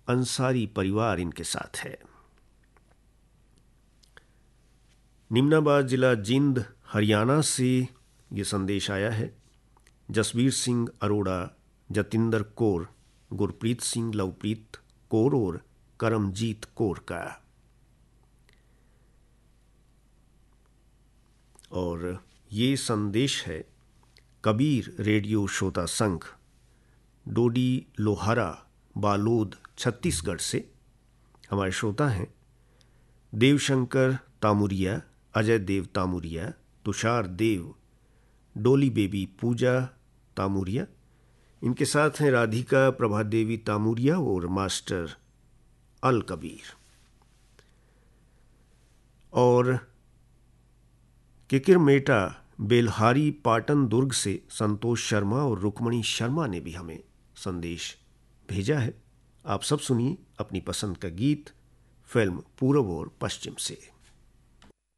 अंसारी परिवार इनके साथ है। निमनाबाद जिला जिंद हरियाणा से ये संदेश आया है। जसवीर सिंह अरोड़ा, जतिंदर कौर, गुरप्रीत सिंह, लवप्रीत कौर और करमजीत कौर का। और ये संदेश है कबीर रेडियो श्रोता संघ, डोडी लोहारा, बालोद, छत्तीसगढ़ से। हमारे श्रोता हैं देवशंकर तामुरिया, अजय देव तामुरिया, तुषार देव, डोली बेबी पूजा तामुरिया। इनके साथ हैं राधिका प्रभा देवी तामुरिया और मास्टर अल कबीर। और किकिरमेटा बेलहारी पाटन दुर्ग से संतोष शर्मा और रुक्मणी शर्मा ने भी हमें संदेश भेजा है। आप सब सुनिए अपनी पसंद का गीत फिल्म पूरब और पश्चिम से।